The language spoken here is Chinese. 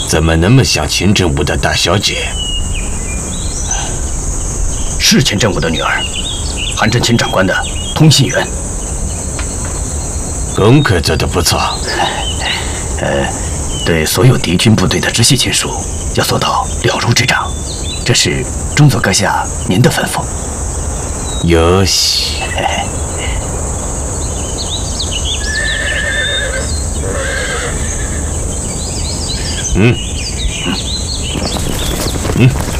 怎么那么像秦振武的大小姐？ 是秦振武的女儿，韩振秦长官的通信员。 功课做得不错。 对所有敌军部队的直系亲属要做到了如指掌，这是中佐阁下您的吩咐。 有喜。嗯。